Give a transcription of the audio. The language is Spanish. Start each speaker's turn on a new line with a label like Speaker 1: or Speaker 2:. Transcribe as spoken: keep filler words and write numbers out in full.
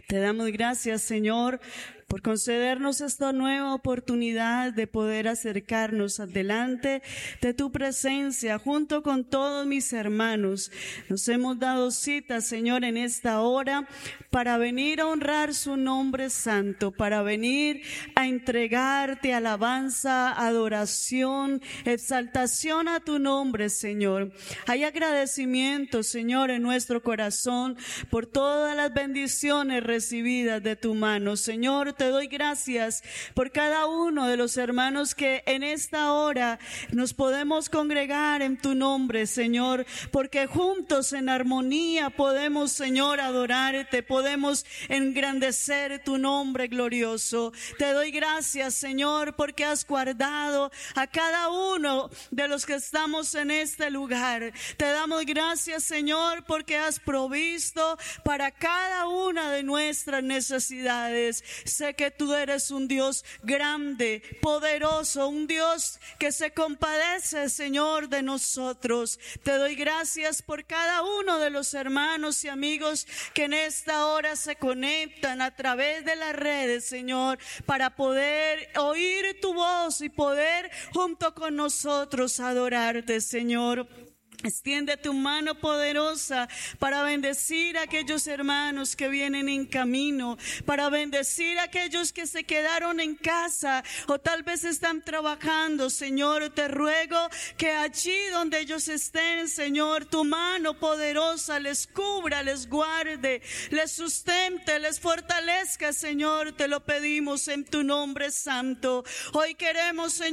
Speaker 1: Te damos gracias, Señor, por concedernos esta nueva oportunidad de poder acercarnos adelante de tu presencia junto con todos mis hermanos. Nos hemos dado cita, Señor, en esta hora para venir a honrar su nombre santo, para venir a entregarte alabanza, adoración, exaltación a tu nombre, Señor. Hay agradecimiento, Señor, en nuestro corazón por todas las bendiciones recibidas de tu mano. Señor, te doy gracias por cada uno de los hermanos que en esta hora nos podemos congregar en tu nombre, Señor, porque juntos en armonía podemos, Señor, adorarte, podemos engrandecer tu nombre glorioso. Te doy gracias, Señor, porque has guardado a cada uno de los que estamos en este lugar. Te damos gracias, Señor, porque has provisto para cada una de nuestras necesidades. Sé que tú eres un Dios grande, poderoso, un Dios que se compadece, Señor, de nosotros. Te doy gracias por cada uno de los hermanos y amigos que en esta hora se conectan a través de las redes, Señor, para poder oír tu voz y poder junto con nosotros adorarte, Señor. Extiende tu mano poderosa para bendecir a aquellos hermanos que vienen en camino, para bendecir a aquellos que se quedaron en casa o tal vez están trabajando. Señor, te ruego que allí donde ellos estén, Señor, tu mano poderosa les cubra, les guarde, les sustente, les fortalezca, Señor. Te lo pedimos en tu nombre santo. Hoy queremos, Señor,